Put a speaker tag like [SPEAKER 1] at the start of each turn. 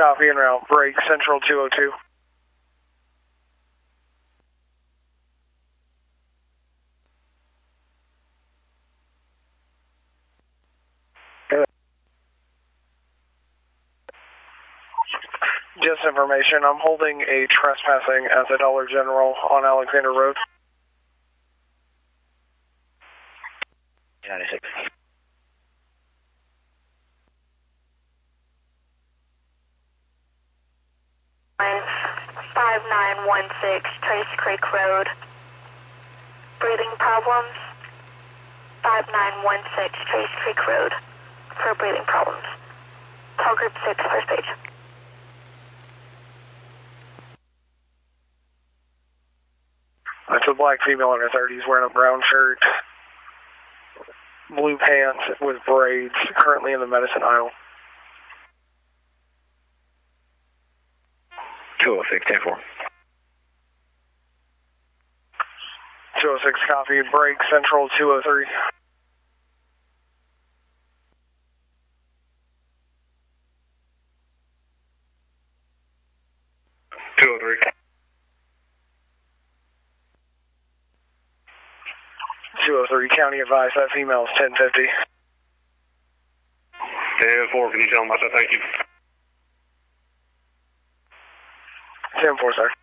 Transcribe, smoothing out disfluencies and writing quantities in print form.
[SPEAKER 1] Copy en route. Break Central 202. Just information, I'm holding a trespassing at the Dollar General on Alexander Road.
[SPEAKER 2] 96.
[SPEAKER 3] Line 5916 Trace Creek Road. Breathing problems. 5916 Trace Creek Road for breathing problems. Call group 6, first page.
[SPEAKER 1] That's a black female in her 30s wearing a brown shirt, blue pants with braids, currently in the medicine aisle.
[SPEAKER 2] 206, 10-4.
[SPEAKER 1] 206 copy. Break Central 203. County advised that female is 1050.
[SPEAKER 2] 10-4, can you tell them I said thank you?
[SPEAKER 1] 10-4, sir.